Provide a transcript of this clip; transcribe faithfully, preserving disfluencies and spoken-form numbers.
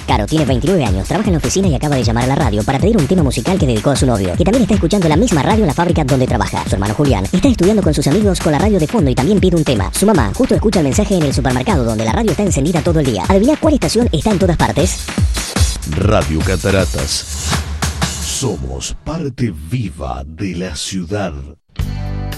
Caro tiene veintinueve años, trabaja en la oficina y acaba de llamar a la radio para pedir un tema musical que dedicó a su novio, que también está escuchando la misma radio en la fábrica donde trabaja. Su hermano Julián está estudiando con sus amigos con la radio de fondo y también pide un tema. Su mamá justo escucha el mensaje en el supermercado donde la radio está encendida todo el día. ¿Adivina cuál estación está en todas partes? Radio Cataratas. Somos parte viva de la ciudad.